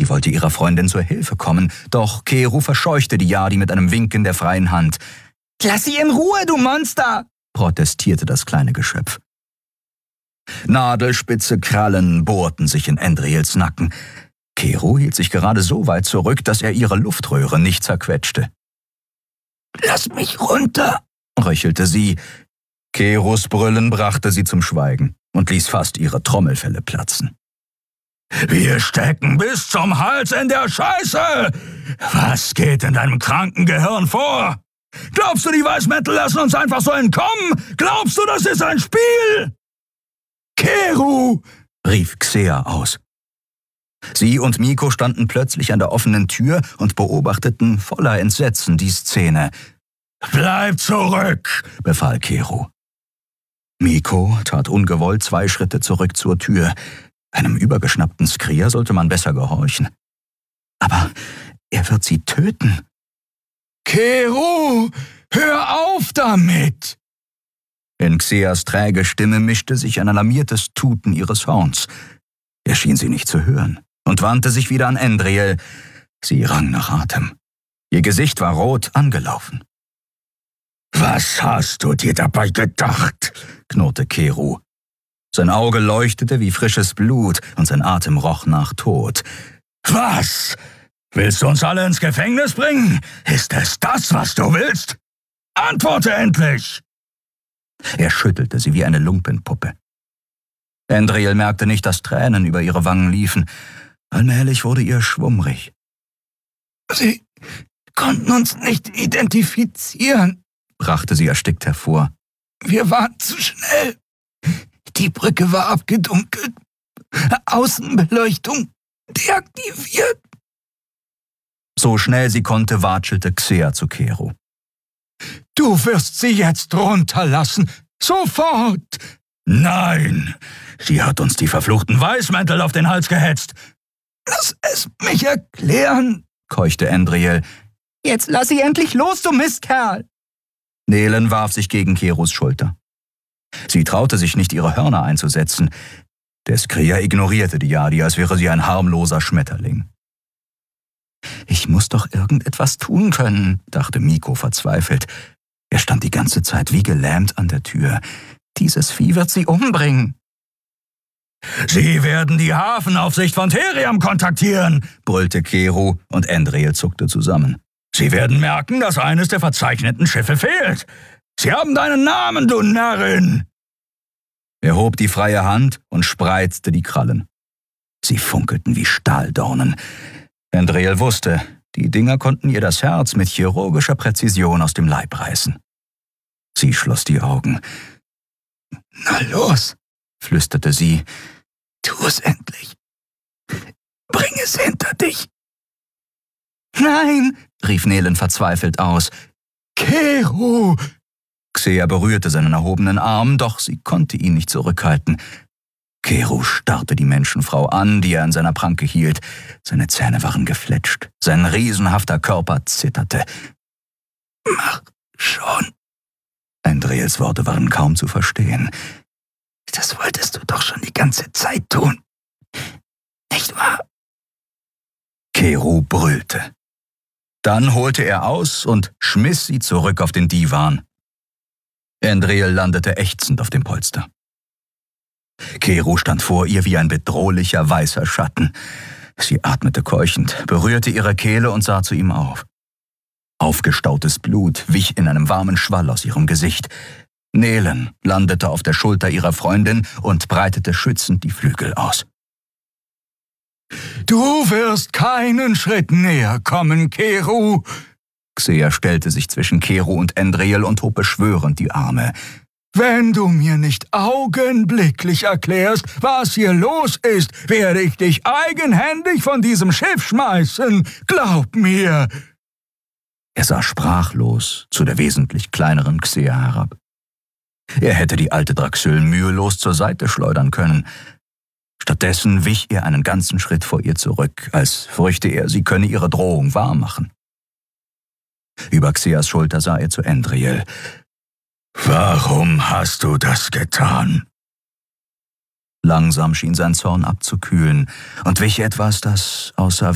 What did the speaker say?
Sie wollte ihrer Freundin zur Hilfe kommen, doch Keru verscheuchte die Yadi mit einem Winken der freien Hand. »Lass sie in Ruhe, du Monster!« protestierte das kleine Geschöpf. Nadelspitze Krallen bohrten sich in Endriels Nacken. Keru hielt sich gerade so weit zurück, dass er ihre Luftröhre nicht zerquetschte. »Lass mich runter«, röchelte sie. Kerus Brüllen brachte sie zum Schweigen und ließ fast ihre Trommelfelle platzen. »Wir stecken bis zum Hals in der Scheiße! Was geht in deinem kranken Gehirn vor? Glaubst du, die Weißmäntel lassen uns einfach so entkommen? Glaubst du, das ist ein Spiel?« »Keru«, rief Xea aus. Sie und Miko standen plötzlich an der offenen Tür und beobachteten voller Entsetzen die Szene. »Bleib zurück«, befahl Keru. Miko tat ungewollt 2 Schritte zurück zur Tür. Einem übergeschnappten Skria sollte man besser gehorchen. Aber er wird sie töten. »Keru, hör auf damit!« In Xeas träge Stimme mischte sich ein alarmiertes Tuten ihres Horns. Er schien sie nicht zu hören und wandte sich wieder an Endriel. Sie rang nach Atem. Ihr Gesicht war rot angelaufen. »Was hast du dir dabei gedacht?« knurrte Keru. Sein Auge leuchtete wie frisches Blut und sein Atem roch nach Tod. »Was? Willst du uns alle ins Gefängnis bringen? Ist es das, was du willst? Antworte endlich!« Er schüttelte sie wie eine Lumpenpuppe. Endriel merkte nicht, dass Tränen über ihre Wangen liefen. Allmählich wurde ihr schwummrig. »Sie konnten uns nicht identifizieren«, brachte sie erstickt hervor. »Wir waren zu schnell. Die Brücke war abgedunkelt. Außenbeleuchtung deaktiviert.« So schnell sie konnte, watschelte Xea zu Keru. »Du wirst sie jetzt runterlassen. Sofort!« »Nein! Sie hat uns die verfluchten Weißmäntel auf den Hals gehetzt!« »Lass es mich erklären«, keuchte Endriel. »Jetzt lass sie endlich los, du Mistkerl!« Nelen warf sich gegen Kerus Schulter. Sie traute sich nicht, ihre Hörner einzusetzen. Der Skria ignorierte die Yadi, als wäre sie ein harmloser Schmetterling. »Ich muss doch irgendetwas tun können«, dachte Miko verzweifelt. Er stand die ganze Zeit wie gelähmt an der Tür. »Dieses Vieh wird sie umbringen.« »Sie werden die Hafenaufsicht von Theriam kontaktieren«, brüllte Keru und Endriel zuckte zusammen. »Sie werden merken, dass eines der verzeichneten Schiffe fehlt. Sie haben deinen Namen, du Narrin!« Er hob die freie Hand und spreizte die Krallen. Sie funkelten wie Stahldornen. Endriel wusste, die Dinger konnten ihr das Herz mit chirurgischer Präzision aus dem Leib reißen. Sie schloss die Augen. »Na los«, flüsterte sie, »tu es endlich. Bring es hinter dich.« »Nein«, rief Nelen verzweifelt aus. »Keru!« Xea berührte seinen erhobenen Arm, doch sie konnte ihn nicht zurückhalten. Keru starrte die Menschenfrau an, die er an seiner Pranke hielt. Seine Zähne waren gefletscht, sein riesenhafter Körper zitterte. »Mach schon.« Endriels Worte waren kaum zu verstehen. »Das wolltest du doch schon die ganze Zeit tun, nicht wahr?« Keru brüllte. Dann holte er aus und schmiss sie zurück auf den Divan. Endriel landete ächzend auf dem Polster. Keru stand vor ihr wie ein bedrohlicher weißer Schatten. Sie atmete keuchend, berührte ihre Kehle und sah zu ihm auf. Aufgestautes Blut wich in einem warmen Schwall aus ihrem Gesicht. Nelen landete auf der Schulter ihrer Freundin und breitete schützend die Flügel aus. »Du wirst keinen Schritt näher kommen, Keru!« Xea stellte sich zwischen Keru und Endriel und hob beschwörend die Arme. »Wenn du mir nicht augenblicklich erklärst, was hier los ist, werde ich dich eigenhändig von diesem Schiff schmeißen. Glaub mir!« Er sah sprachlos zu der wesentlich kleineren Xea herab. Er hätte die alte Draxyl mühelos zur Seite schleudern können. Stattdessen wich er einen ganzen Schritt vor ihr zurück, als fürchte er, sie könne ihre Drohung wahrmachen. Über Xeas Schulter sah er zu Endriel. »Warum hast du das getan?« Langsam schien sein Zorn abzukühlen und wich etwas, das aussah